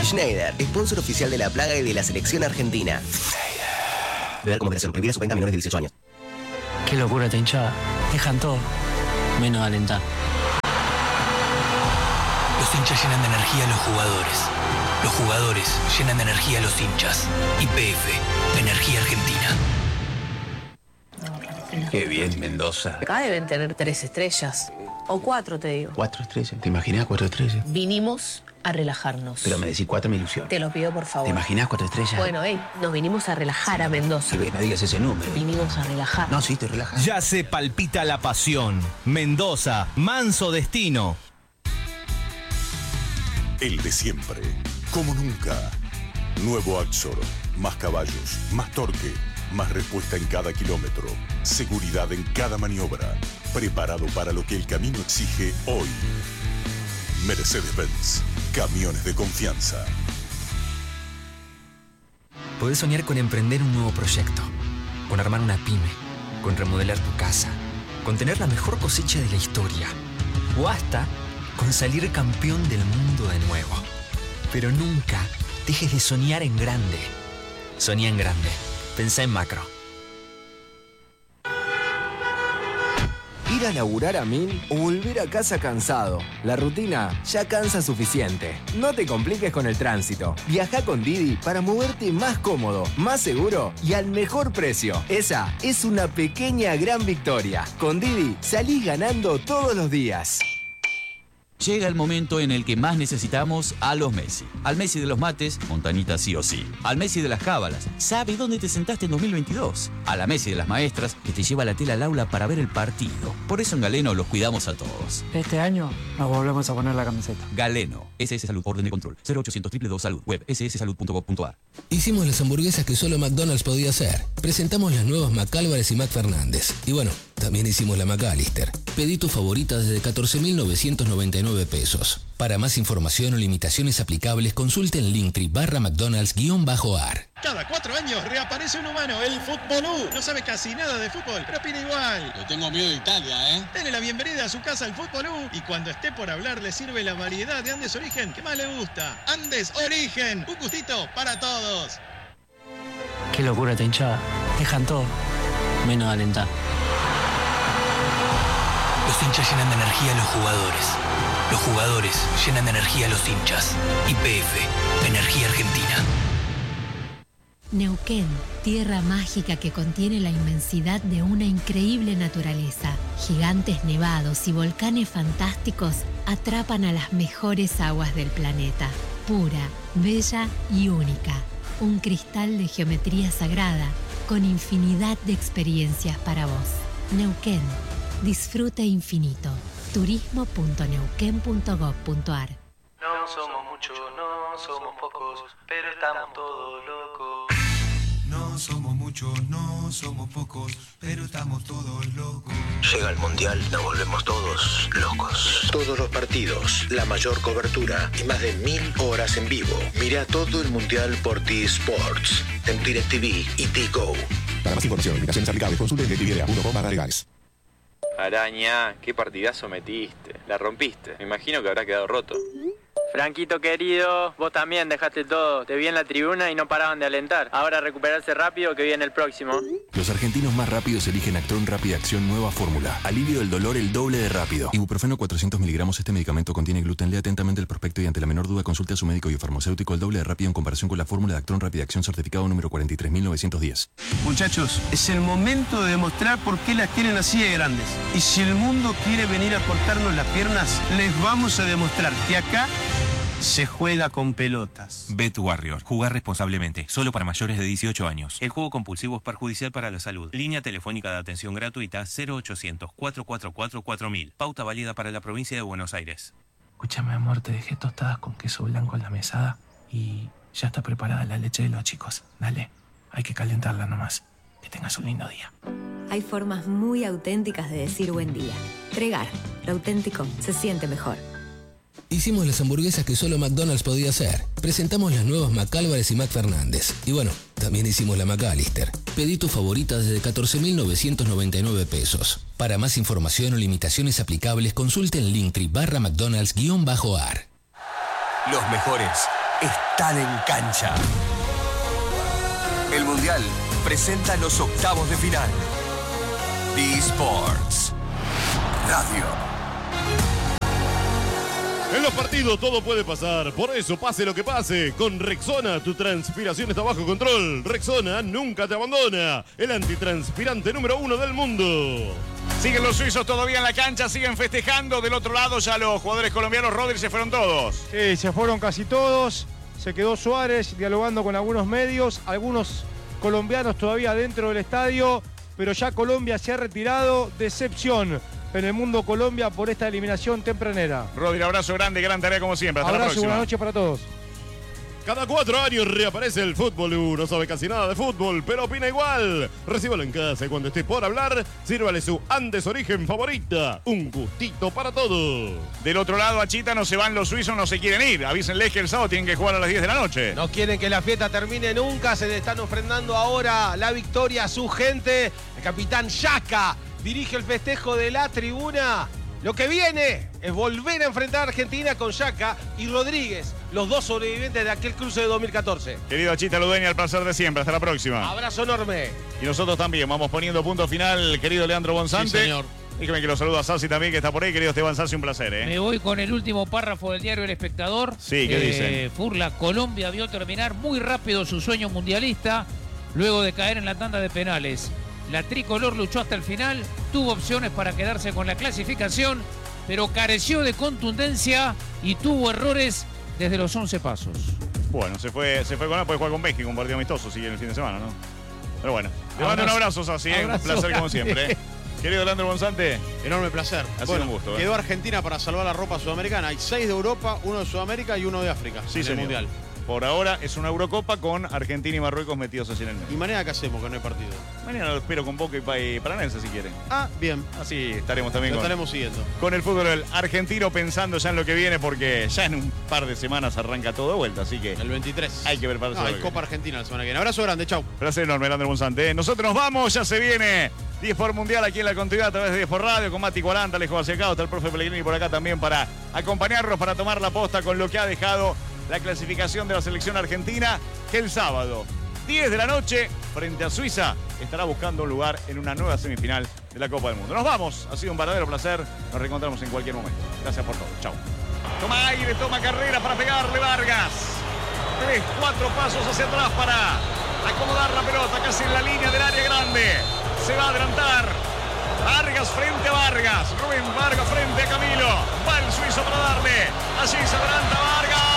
Schneider, sponsor oficial de La Plaga y de la selección argentina. Beber como operación, prohibida su venta a menores de 18 años. Qué locura esta hinchada. Dejan todo, menos alentar. Los hinchas llenan de energía a los jugadores. Los jugadores llenan de energía a los hinchas. YPF, Energía Argentina. Qué bien, Mendoza. Acá deben tener 3 estrellas. O 4, te digo. 4 estrellas. ¿Te imaginas 4 estrellas? Vinimos a relajarnos. Pero me decís 4 me ilusiona. Te lo pido, por favor. ¿Te imaginas 4 estrellas? Bueno, nos vinimos a relajar a Mendoza. No digas ese número. Vinimos a relajar. No, sí, te relajas. Ya se palpita la pasión. Mendoza, manso destino. El de siempre, como nunca. Nuevo Axor, más caballos, más torque, más respuesta en cada kilómetro, seguridad en cada maniobra, preparado para lo que el camino exige hoy. Mercedes-Benz, camiones de confianza. Podés soñar con emprender un nuevo proyecto, con armar una pyme, con remodelar tu casa, con tener la mejor cosecha de la historia, o hasta con salir campeón del mundo de nuevo. Pero nunca dejes de soñar en grande. Soñá en grande. Pensá en macro. Ir a laburar a 1000 o volver a casa cansado. La rutina ya cansa suficiente. No te compliques con el tránsito. Viajá con Didi para moverte más cómodo, más seguro y al mejor precio. Esa es una pequeña gran victoria. Con Didi salís ganando todos los días. Llega el momento en el que más necesitamos a los Messi. Al Messi de los mates, Montanita sí o sí. Al Messi de las cábalas, sabe dónde te sentaste en 2022. A la Messi de las maestras, que te lleva la tela al aula para ver el partido. Por eso en Galeno los cuidamos a todos. Este año nos volvemos a poner la camiseta. Galeno, SS Salud, orden de control, 0800 222 Salud, web sssalud.gov.ar. Hicimos las hamburguesas que solo McDonald's podía hacer. Presentamos las nuevas McAlvarez y McFernández. Y bueno, también hicimos la McAllister. Pedí tu favorita desde 14.999 pesos. Para más información o limitaciones aplicables, consulte en Linktree/McDonald's_ar. Cada 4 años reaparece un humano, el Futbolú. No sabe casi nada de fútbol, pero opina igual. Le tengo miedo de Italia, ¿eh? Dele la bienvenida a su casa al Futbolú y cuando esté por hablar le sirve la variedad de Andes Origen que más le gusta. Andes Origen, un gustito para todos. Qué locura esta hinchada. Dejan todo, menos alentar. Los hinchas llenan de energía a los jugadores. Los jugadores llenan de energía a los hinchas. YPF, Energía Argentina. Neuquén, tierra mágica que contiene la inmensidad de una increíble naturaleza. Gigantes nevados y volcanes fantásticos atrapan a las mejores aguas del planeta. Pura, bella y única. Un cristal de geometría sagrada con infinidad de experiencias para vos. Neuquén. Disfrute infinito. turismo.neuquén.gov.ar. No somos muchos, no somos pocos, pero estamos todos locos. No somos muchos, no somos pocos, pero estamos todos locos. Llega el Mundial, nos volvemos todos locos. Todos los partidos, la mayor cobertura y más de 1000 horas en vivo. Mira todo el Mundial por T-Sports, en DirecTV y T-Go. Para más información, invitaciones aplicables, consulte en DirecTV.com/legales. Araña, qué partidazo metiste. La rompiste. Me imagino que habrá quedado roto. Franquito querido, vos también dejaste todo. Te vi en la tribuna y no paraban de alentar. Ahora recuperarse rápido que viene el próximo. Los argentinos más rápidos eligen Actron Rápida Acción Nueva Fórmula. Alivio del dolor el doble de rápido. Ibuprofeno 400 miligramos. Este medicamento contiene gluten. Lea atentamente el prospecto y ante la menor duda consulte a su médico y farmacéutico. El doble de rápido en comparación con la fórmula de Actron Rápida Acción certificado número 43.910. Muchachos, es el momento de demostrar por qué las quieren así de grandes. Y si el mundo quiere venir a cortarnos las piernas, les vamos a demostrar que acá se juega con pelotas. Bet Warrior. Jugar responsablemente. Solo para mayores de 18 años. El juego compulsivo es perjudicial para la salud. Línea telefónica de atención gratuita 0800-444-4000. Pauta válida para la provincia de Buenos Aires. Escúchame, amor, te dejé tostadas con queso blanco en la mesada y ya está preparada la leche de los chicos. Dale, hay que calentarla nomás. Que tengas un lindo día. Hay formas muy auténticas de decir buen día. Tregar. Lo auténtico se siente mejor. Hicimos las hamburguesas que solo McDonald's podía hacer. Presentamos las nuevas McAlvarez y McFernández. Y bueno, también hicimos la McAllister. Pedí tu favorita desde 14.999 pesos. Para más información o limitaciones aplicables, consulte en Linktree/McDonald's_ar. Los mejores están en cancha. El Mundial presenta los octavos de final. eSports Radio. En los partidos todo puede pasar, por eso pase lo que pase. Con Rexona tu transpiración está bajo control. Rexona nunca te abandona. El antitranspirante número 1 del mundo. Siguen los suizos todavía en la cancha, siguen festejando. Del otro lado ya los jugadores colombianos, Rodri, se fueron todos. Sí, se fueron casi todos. Se quedó Suárez dialogando con algunos medios, algunos colombianos todavía dentro del estadio, pero ya Colombia se ha retirado. Decepción en el mundo Colombia por esta eliminación tempranera. Rodri, abrazo grande, gran tarea como siempre. Hasta la próxima. Buenas noches para todos. Cada 4 años reaparece el fútbol. No sabe casi nada de fútbol, pero opina igual. Recíbalo en casa y cuando esté por hablar, sírvale su Andes Origen favorita. Un gustito para todos. Del otro lado, a Chita no se van los suizos, no se quieren ir. Avísenles que el sábado tienen que jugar a las 10 de la noche. No quieren que la fiesta termine nunca. Se le están ofrendando ahora la victoria a su gente. El capitán Yaka dirige el festejo de la tribuna. Lo que viene es volver a enfrentar a Argentina con Yaka y Rodríguez, los dos sobrevivientes de aquel cruce de 2014. Querido Achita Ludueña, el placer de siempre. Hasta la próxima. Abrazo enorme. Y nosotros también vamos poniendo punto final, querido Leandro Bonzante. Sí, señor. Dígame que lo saluda a Sassi también, que está por ahí. Querido Esteban Sassi, un placer, ¿eh? Me voy con el último párrafo del diario El Espectador. Sí, ¿qué dice? Furla, Colombia vio terminar muy rápido su sueño mundialista luego de caer en la tanda de penales. La tricolor luchó hasta el final, tuvo opciones para quedarse con la clasificación, pero careció de contundencia y tuvo errores desde los 11 pasos. Bueno, se fue con él, puede jugar con México, un partido amistoso, sigue en el fin de semana, ¿no? Pero bueno, le mando un abrazo, Sassi, un placer como siempre. Querido Leandro Bonzante. Enorme placer. Ha sido un gusto. Quedó Argentina para salvar la ropa sudamericana. Hay 6 de Europa, 1 de Sudamérica y 1 de África. Sí, señor. Mundial. Por ahora es una Eurocopa con Argentina y Marruecos metidos así en el medio. ¿Y mañana qué hacemos que no hay partido? Mañana lo espero con Boca y Paranense si quieren. Ah, bien. Así estaremos también estaremos siguiendo. Con el fútbol argentino, pensando ya en lo que viene, porque ya en un par de semanas arranca todo de vuelta, así que... El 23. Hay que prepararse. Hay Copa Argentina la semana que viene. Abrazo grande, chau. Placer enorme, Leandro Bonzante. Nosotros nos vamos, ya se viene 10 por Mundial aquí en la continuidad a través de 10 por Radio, con Mati 40, Alejo Acecado, está el profe Pellegrini por acá también para acompañarnos, para tomar la posta con lo que ha dejado la clasificación de la selección argentina, que el sábado, 10 de la noche, frente a Suiza, estará buscando un lugar en una nueva semifinal de la Copa del Mundo. Nos vamos, ha sido un verdadero placer, nos reencontramos en cualquier momento. Gracias por todo, chao. Toma aire, toma carrera para pegarle Vargas. 3, 4 pasos hacia atrás para acomodar la pelota casi en la línea del área grande. Se va a adelantar. Vargas frente a Vargas. Rubén Vargas frente a Camilo. Va el suizo para darle. Allí se adelanta Vargas.